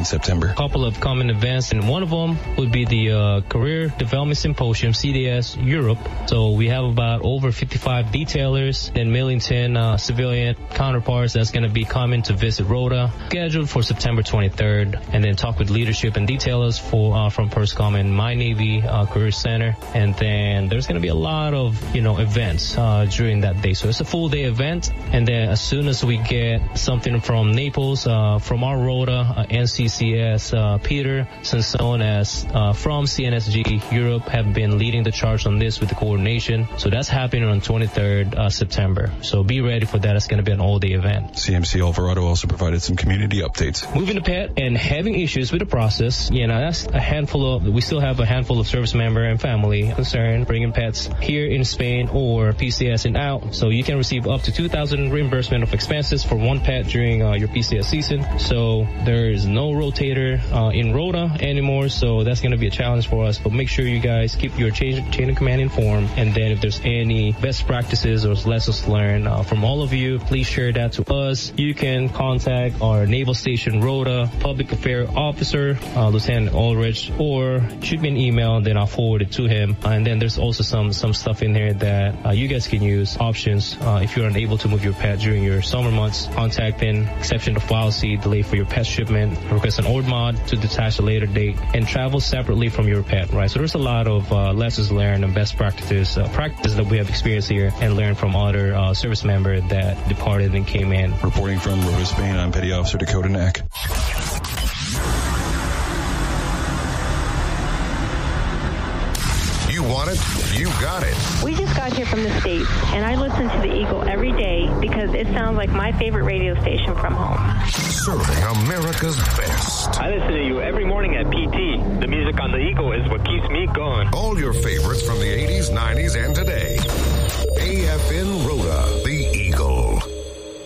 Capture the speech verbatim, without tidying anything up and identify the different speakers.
Speaker 1: September?
Speaker 2: A couple of common events, and one of them would be the uh, Career Development Symposium, C D S Europe. So we have about over fifty-five detailers in Millington, uh, civilian counterparts that's going to be coming to visit Rota, scheduled for September twenty-third, and then talk with leadership and detailers for uh, from PERSCOM and My Navy uh, Career Center. And then there's going to be a lot of, you know, events uh, during that day. So it's a full day event. And then as soon as we get something from Naples, uh, from our Rota, uh, N C C S, uh, Peter Sansone as uh, from C N S G Europe have been leading the charge on this with the coordination. So that's happening on twenty-third uh, September. So be ready for that. It's going to be an all-day event.
Speaker 1: C M C Alvarado also provided some community updates.
Speaker 2: Moving a pet and having issues with the process, you know, that's a handful of, we still have a handful of service member and family concerned bringing pets here in Spain or P C S and out. So you can receive up to two thousand reimbursement of expenses for one pet during uh, your P C S season. So there is no rotator uh, in Rota anymore. So that's going to be a challenge for us. But make sure you guys keep your chain, chain of command informed. And then if there's any best practices or lessons learned uh, from all of you, please share that to us. You can contact our Naval Station Rota Public Affairs Officer, uh, Lieutenant Ulrich, or shoot me an email, then I'll forward it to him. And then there's also some some stuff in there that uh, you guys can use, options. Uh, if you're unable to move your pet during your summer months, contact in, exception to policy, delay for your pet shipment, request an O R D mod to detach a later date, and travel separately from your pet, right? So there's a lot of uh, lessons learned and best practices, uh, practices that we have experienced here and learned from other uh, service members that departed and came in.
Speaker 1: Reporting from Rota, Spain, I'm Petty Officer Dakota Knack.
Speaker 3: You want it, you got it.
Speaker 4: We just got here from the States, and I listen to the Eagle every day because it sounds like my favorite radio station from home.
Speaker 3: Serving America's best.
Speaker 5: I listen to you every morning at P T. The music on the Eagle is what keeps me going.
Speaker 3: All your favorites from the eighties, nineties, and today. A F N Rota.